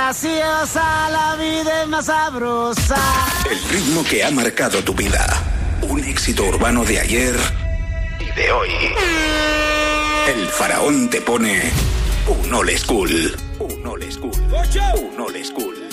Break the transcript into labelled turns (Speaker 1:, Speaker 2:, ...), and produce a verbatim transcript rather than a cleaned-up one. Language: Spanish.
Speaker 1: graciosa, la vida es más sabrosa.
Speaker 2: El ritmo que ha marcado tu vida. Un éxito urbano de ayer y de hoy. El Faraón te pone un old school. Un old school. Un old school.